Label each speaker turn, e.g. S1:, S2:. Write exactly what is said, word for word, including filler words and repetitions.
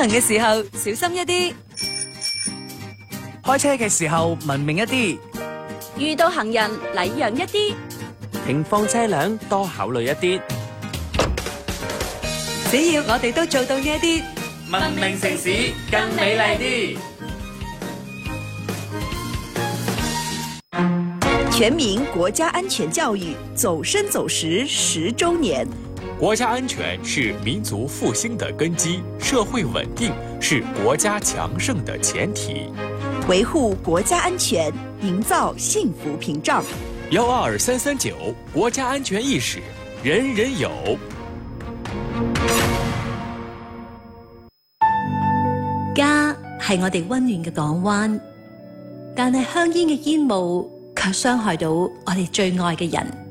S1: 行嘅時候小心一啲，
S2: 開車嘅時候文明一啲，
S3: 遇到行人禮讓一啲，
S4: 停放車輛多考慮一啲。
S1: 只要我哋都做到呢一啲，
S4: 文明城市更美麗啲。
S5: 全民國家安全教育走深走實十週年。
S6: 國家安全是民族復興的根基，社會穩定是國家強盛的前提。
S5: 維護國家安全，營造幸福屏障。
S6: 幺二三三九，國家安全意識人人有。
S7: 家係我哋溫暖嘅港灣，但係香煙嘅煙霧卻傷害到我哋最愛嘅人。